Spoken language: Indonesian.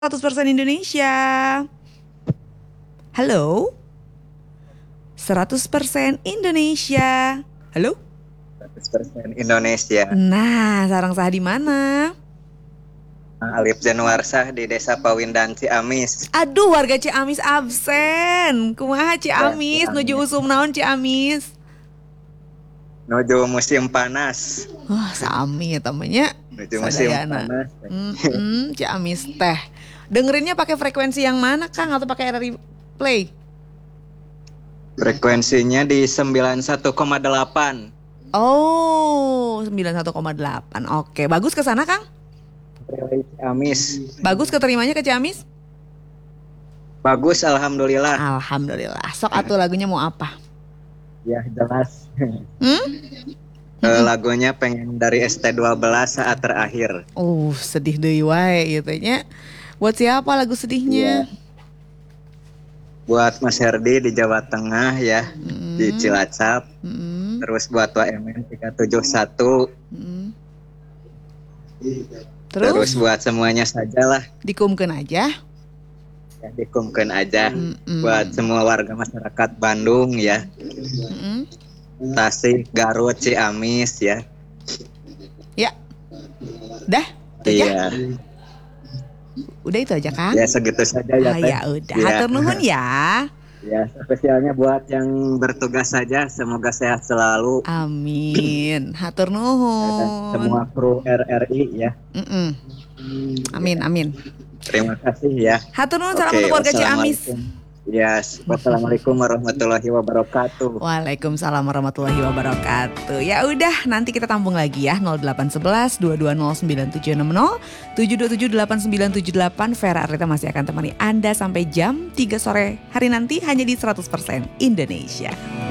100% Indonesia. Halo? 100% Indonesia. Halo? 100% Indonesia. Nah, sarang sah di mana? Alif Januarsah di Desa Pawindan Ciamis. Aduh, warga Ciamis absen. Kumaha Ciamis, Ya, nuju usum naon Ciamis. Menuju musim panas. Wah, sami ya temennya. Menuju musim Sadayana. panas. Ciamis teh. Dengerinnya pakai frekuensi yang mana, Kang? Atau pakai RRI Play? Frekuensinya di 91,8. Oh, 91,8. Oke, bagus ke sana, Kang? Relay Ciamis. Bagus keterimanya ke Ciamis? Bagus, alhamdulillah. Alhamdulillah. Sok atuh lagunya mau apa? Ya, jelas. Hmm? Lagunya pengen dari ST12 saat terakhir. Sedih deui wae gitu nya. Buat siapa lagu sedihnya? Buat Mas Herdi di Jawa Tengah ya, di Cilacap. Terus buat WMN 371. Terus buat semuanya sajalah. Dikumkeun aja. Ya, dikumkeun aja. Buat semua warga masyarakat Bandung ya. Tasik, Garut, Ciamis ya. Ya. Dah, itu aja. Iya. Udah itu aja, Kang? Ya segitu saja ya, Teh. Ya udah, hatur nuhun ya. Ya, spesialnya buat yang bertugas saja, semoga sehat selalu. Amin. Hatur Dan nuhun. semua kru RRI ya. Amin. Terima kasih ya. Hatur nuhun, salam untuk warga Ciamis. Ya, wassalamualaikum warahmatullahi wabarakatuh. Waalaikumsalam warahmatullahi wabarakatuh. Ya udah, nanti kita tampung lagi ya. 0811 220 9760 727 8978. Vera Arlita masih akan temani Anda sampai jam 3 sore hari nanti hanya di 100% Indonesia.